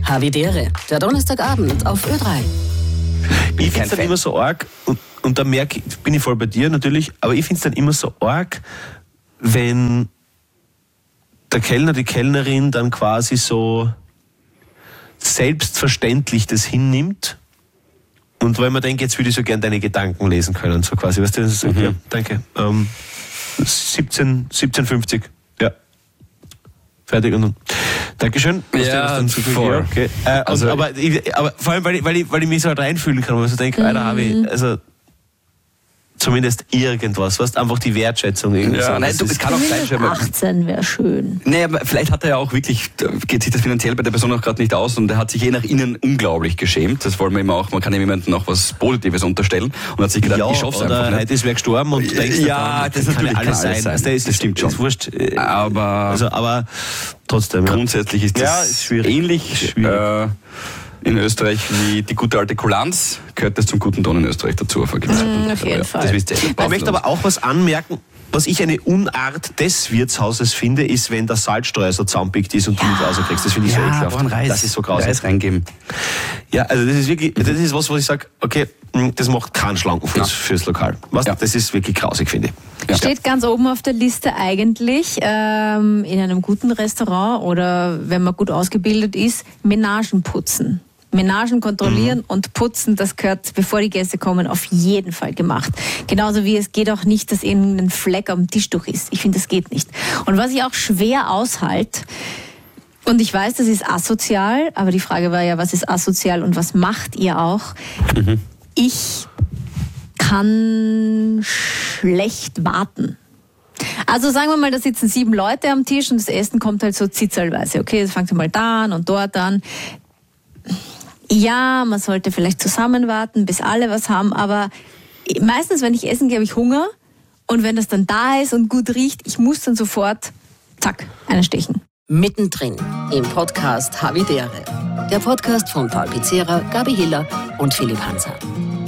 Havidere, der Donnerstagabend auf Ö3. Ich finde es dann immer so arg, und da bin ich voll bei dir natürlich, aber ich finde es dann immer so arg, wenn der Kellner, die Kellnerin dann quasi so selbstverständlich das hinnimmt. Und weil man denkt, jetzt würde ich so gern deine Gedanken lesen können, so quasi, weißt du, das ist, ja, danke. 17,50. Ja. Fertig und dann. Dankeschön. Ja, voll. Okay. Also, aber vor allem, weil ich mich so halt reinfühlen kann, weil ich so denke, Alter, habe ich, also zumindest irgendwas, weißt, einfach die Wertschätzung irgendwie. Ja, so. nein, es kann auch sein, 18 wäre schön. Nee, aber vielleicht hat er ja auch wirklich, geht sich das finanziell bei der Person auch gerade nicht aus und er hat sich je nach innen unglaublich geschämt. Das wollen wir immer auch, man kann jemandem auch was Positives unterstellen und hat sich gedacht, ja, ich schaff's einfach nicht. Heute ist wer gestorben und du denkst, ja, das kann natürlich alles sein. Das stimmt schon. Das ist wurscht. Aber trotzdem. Grundsätzlich ist das ist schwierig. ähnlich in Österreich wie die gute alte Kulanz, gehört das zum guten Ton in Österreich dazu. Auf jeden Fall. Das wisst ihr. Ich möchte aber auch was anmerken, was ich eine Unart des Wirtshauses finde, ist, wenn der Salzstreuer so zusammenpickt ist und du nicht rauskriegst. Das finde ich so ekelhaft. Das ist so grausig. Reis reingeben. Ja, also das ist wirklich, das ist was ich sage, okay, das macht keinen Schlankenfuß fürs Lokal. Was? Ja. Das ist wirklich grausig, finde ich. Ja. Steht ganz oben auf der Liste eigentlich, in einem guten Restaurant oder wenn man gut ausgebildet ist, Menagen putzen. Menagen kontrollieren und putzen, das gehört, bevor die Gäste kommen, auf jeden Fall gemacht. Genauso wie es geht auch nicht, dass irgendein Fleck am Tischtuch ist. Ich finde, das geht nicht. Und was ich auch schwer aushalte, und ich weiß, das ist asozial, aber die Frage war ja, was ist asozial und was macht ihr auch? Ich kann schlecht warten. Also sagen wir mal, da sitzen 7 Leute am Tisch und das Essen kommt halt so zitzelweise. Okay, das fängt mal da an und dort an. Ja, man sollte vielleicht zusammen warten, bis alle was haben, aber meistens, wenn ich essen gehe, habe ich Hunger und wenn das dann da ist und gut riecht, ich muss dann sofort, zack, einen stechen. Mittendrin im Podcast Havidere. Der Podcast von Paul Pizzera, Gabi Hiller und Philipp Hanser.